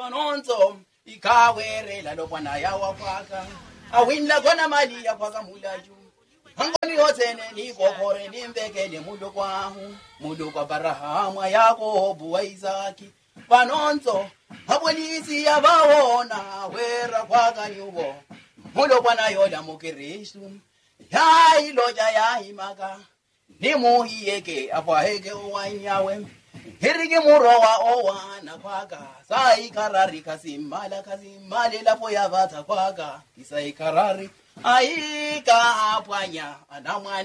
panonzo ikawerela lokwana yawa kwaka awinla kona mali ya kwaka mulaju hangoni hotene ni kokore ni mbekele mulo kwa Barahamu Yakobo wa Isaki panonzo apolisi yabaona wera kwaka nyubo mulo kwana yoda mukristu yai loja yai maka ni muhiyeke apaheke wanyawe hirigi murowa owana kwaka sai karari kasimale lapo yavata kwaka isai karari aika apwanya anamwana